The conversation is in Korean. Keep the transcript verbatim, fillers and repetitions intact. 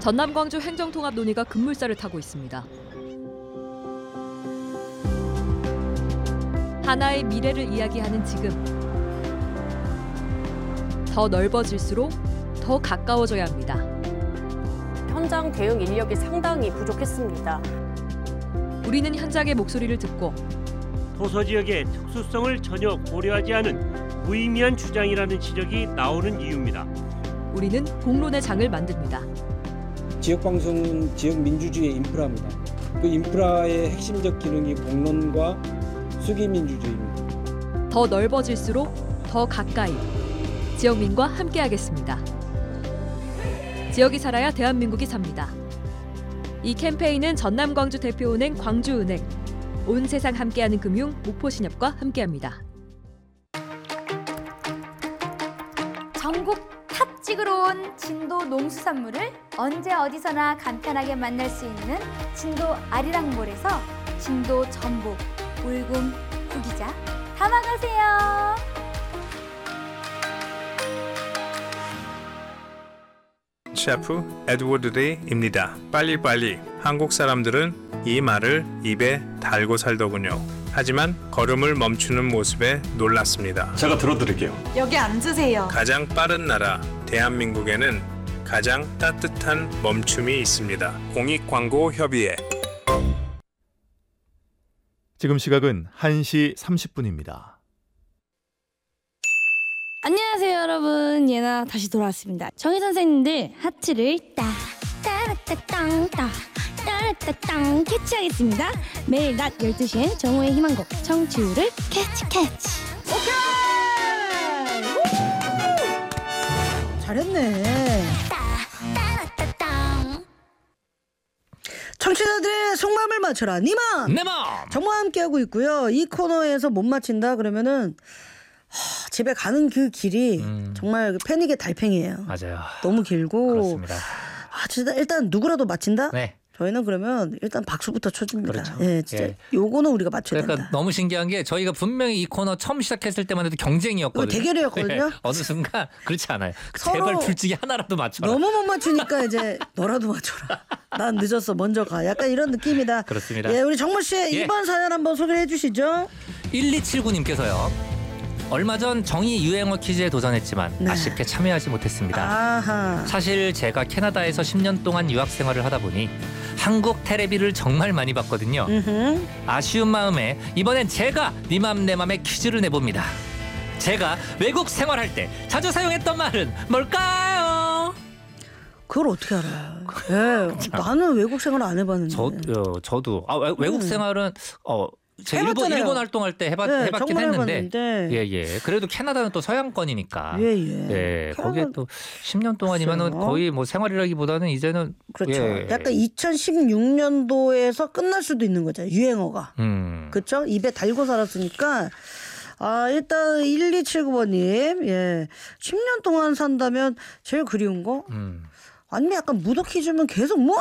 전남 광주 행정통합 논의가 급물살을 타고 있습니다. 하나의 미래를 이야기하는 지금, 더 넓어질수록 더 가까워져야 합니다. 현장 대응 인력이 상당히 부족했습니다. 우리는 현장의 목소리를 듣고 도서 지역의 특수성을 전혀 고려하지 않은 무의미한 주장이라는 지적이 나오는 이유입니다. 우리는 공론의 장을 만듭니다. 지역방송은 지역 민주주의의 인프라입니다. 그 인프라의 핵심적 기능이 공론과 수기민주주의입니다. 더 넓어질수록 더 가까이, 지역민과 함께하겠습니다. 지역이 살아야 대한민국이 삽니다. 이 캠페인은 전남 광주 대표은행 광주은행, 온 세상 함께하는 금융 목포신협과 함께합니다. 전국 탑 찍으러 온 진도 농수산물을 언제 어디서나 간편하게 만날 수 있는 진도 아리랑몰에서 진도 전복, 울금, 구기자 담아가세요. 셰프 에드워드 레이입니다. 빨리빨리. 한국 사람들은 이 말을 입에 달고 살더군요. 하지만 걸음을 멈추는 모습에 놀랐습니다. 제가 들어드릴게요. 여기 앉으세요. 가장 빠른 나라 대한민국에는 가장 따뜻한 멈춤이 있습니다. 공익광고협의회. 지금 시각은 한 시 삼십 분입니다. 안녕하세요 여러분, 예나 다시 돌아왔습니다. 정희 선생님들 하트를 따 따라따땅 따 따라따땅 캐치하겠습니다. 매일 낮 열두 시엔 정호의 희망곡 청취율을 캐치 캐치. 잘했네. 청취자들의 속마음을 맞춰라 니맘 내맘 정말 함께하고 있고요. 이 코너에서 못 맞힌다 그러면은 하, 집에 가는 그 길이 음. 정말 패닉의 달팽이에요. 맞아요. 너무 길고. 그렇습니다. 아, 진짜 일단 누구라도 맞힌다? 네. 저희는 그러면 일단 박수부터 쳐줍니다. 그렇죠. 예, 진짜 예. 요거는 우리가 맞춰야 그러니까 된다. 너무 신기한 게 저희가 분명히 이 코너 처음 시작했을 때만 해도 경쟁이었거든요. 이거 대결이었거든요. 네. 어느 순간 그렇지 않아요. 서로 제발 둘 중에 하나라도 맞춰라. 너무 못 맞추니까 이제 너라도 맞춰라. 난 늦었어 먼저 가. 약간 이런 느낌이다. 그렇습니다. 예, 우리 정모 씨의 예. 이번 사연 한번 소개해 주시죠. 일이칠구 님께서요. 얼마 전 정의 유행어 퀴즈에 도전했지만 네. 아쉽게 참여하지 못했습니다. 아하. 사실 제가 캐나다에서 십 년 동안 유학 생활을 하다 보니 한국 테레비를 정말 많이 봤거든요. 음흠. 아쉬운 마음에 이번엔 제가 니맘 내맘의 퀴즈를 내봅니다. 제가 외국 생활할 때 자주 사용했던 말은 뭘까요? 그걸 어떻게 알아요? 예, 나는 외국 생활 안 해봤는데. 저, 어, 저도 아, 외, 외국 음. 생활은 어, 제가 일본, 해봤잖아요. 일본 활동할 때 해봤, 네, 해봤긴 정말 했는데 해봤는데. 예, 예. 그래도 캐나다는 또 서양권이니까 예, 예. 예, 캐나다- 거기에 또 십 년 동안이면은 글쎄요. 거의 뭐 생활이라기보다는 이제는 그렇죠. 예. 약간 이천십육 년도에서 끝날 수도 있는 거죠. 유행어가. 음. 그렇죠? 입에 달고 살았으니까. 아, 일단 일이칠구 번님. 예. 십 년 동안 산다면 제일 그리운 거? 음. 아니면 약간 무더기 주면 계속 뭐